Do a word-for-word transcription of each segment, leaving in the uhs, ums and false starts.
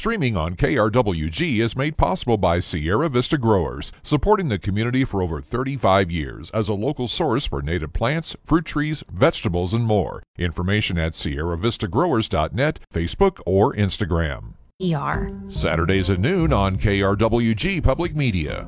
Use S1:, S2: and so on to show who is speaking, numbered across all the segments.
S1: Streaming on K R W G is made possible by Sierra Vista Growers, supporting the community for over thirty-five years as a local source for native plants, fruit trees, vegetables, and more. Information at sierra vista growers dot net, Facebook, or Instagram.
S2: E R.
S1: Saturdays at noon on K R W G Public Media.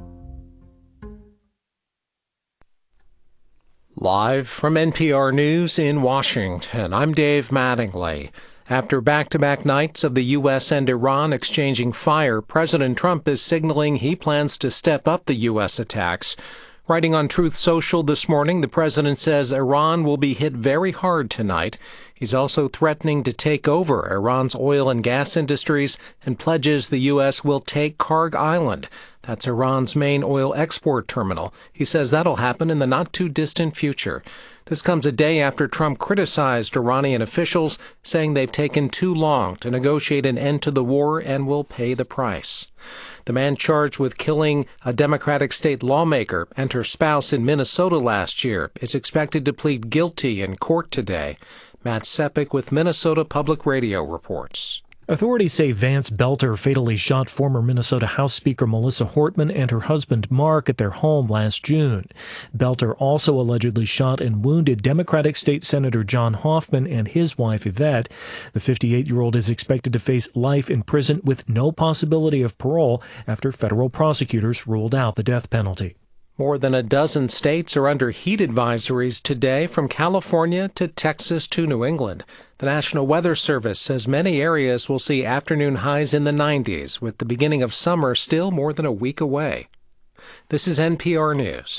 S3: Live from N P R News in Washington, I'm Dave Mattingly. After back-to-back nights of the U S and Iran exchanging fire, President Trump is signaling he plans to step up the U S attacks. Writing on Truth Social this morning, the president says Iran will be hit very hard tonight. He's also threatening to take over Iran's oil and gas industries and pledges the U S will take Karg Island. That's Iran's main oil export terminal. He says that'll happen in the not-too-distant future. This comes a day after Trump criticized Iranian officials, saying they've taken too long to negotiate an end to the war and will pay the price. The man charged with killing a Democratic state lawmaker and her spouse in Minnesota last year is expected to plead guilty in court today. Matt Sepik with Minnesota Public Radio reports.
S4: Authorities say Vance Belter fatally shot former Minnesota House Speaker Melissa Hortman and her husband Mark at their home last June. Belter also allegedly shot and wounded Democratic State Senator John Hoffman and his wife Yvette. The fifty-eight-year-old is expected to face life in prison with no possibility of parole after federal prosecutors ruled out the death penalty.
S3: More than a dozen states are under heat advisories today, from California to Texas to New England. The National Weather Service says many areas will see afternoon highs in the nineties, with the beginning of summer still more than a week away. This is N P R News.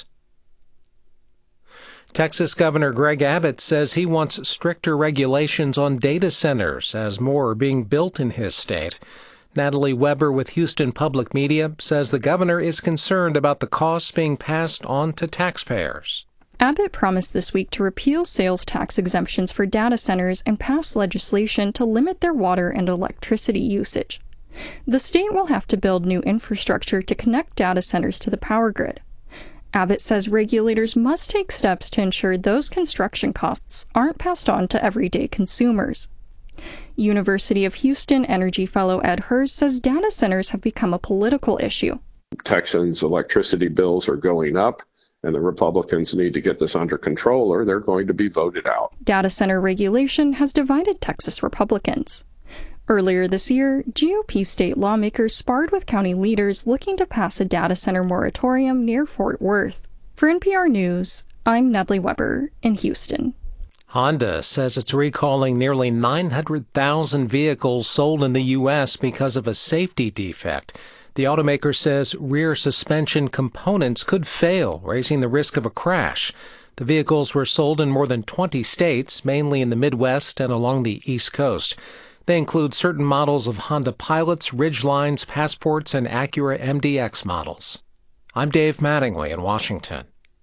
S3: Texas Governor Greg Abbott says he wants stricter regulations on data centers as more are being built in his state. Natalie Weber with Houston Public Media says the governor is concerned about the costs being passed on to taxpayers.
S5: Abbott promised this week to repeal sales tax exemptions for data centers and pass legislation to limit their water and electricity usage. The state will have to build new infrastructure to connect data centers to the power grid. Abbott says regulators must take steps to ensure those construction costs aren't passed on to everyday consumers. University of Houston energy fellow Ed Hers says data centers have become a political issue.
S6: Texans' electricity bills are going up, and the Republicans need to get this under control or they're going to be voted out.
S5: Data center regulation has divided Texas Republicans. Earlier this year, G O P state lawmakers sparred with county leaders looking to pass a data center moratorium near Fort Worth. For N P R News, I'm Natalie Weber in Houston.
S3: Honda says it's recalling nearly nine hundred thousand vehicles sold in the U S because of a safety defect. The automaker says rear suspension components could fail, raising the risk of a crash. The vehicles were sold in more than twenty states, mainly in the Midwest and along the East Coast. They include certain models of Honda Pilots, Ridgelines, Passports, and Acura M D X models. I'm Dave Mattingly in Washington.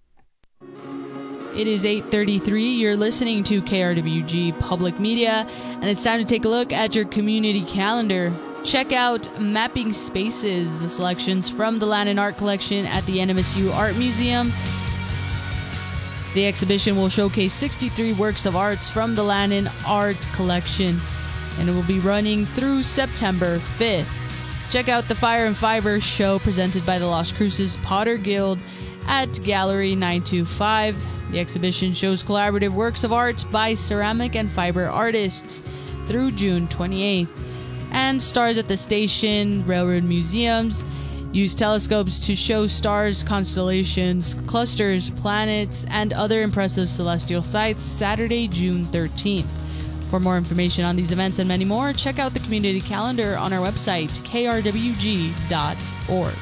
S7: It is eight thirty-three. You're listening to K R W G Public Media, and it's time to take a look at your community calendar. Check out Mapping Spaces, the selections from the Lannan Art Collection at the N M S U Art Museum. The exhibition will showcase sixty-three works of arts from the Lannan Art Collection, and it will be running through September fifth. Check out the Fire and Fiber show presented by the Las Cruces Potter Guild at Gallery nine two five. The exhibition shows collaborative works of art by ceramic and fiber artists through June twenty-eighth. And Stars at the Station Railroad Museums use telescopes to show stars, constellations, clusters, planets, and other impressive celestial sights Saturday, June thirteenth. For more information on these events and many more, check out the community calendar on our website, k r w g dot org.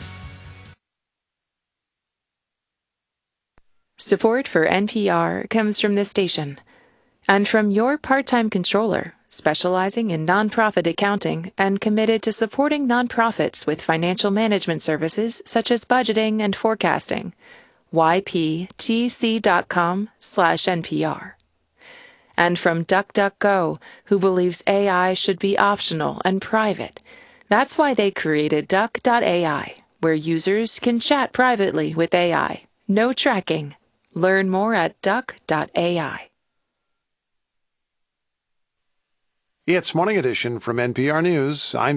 S2: Support for N P R comes from this station and from your part-time controller, specializing in nonprofit accounting and committed to supporting nonprofits with financial management services such as budgeting and forecasting. y p t c dot com slash N P R. And from DuckDuckGo, who believes A I should be optional and private. That's why they created Duck dot A I, where users can chat privately with A I. No tracking. Learn more at Duck dot A I.
S8: It's Morning Edition from N P R News. I'm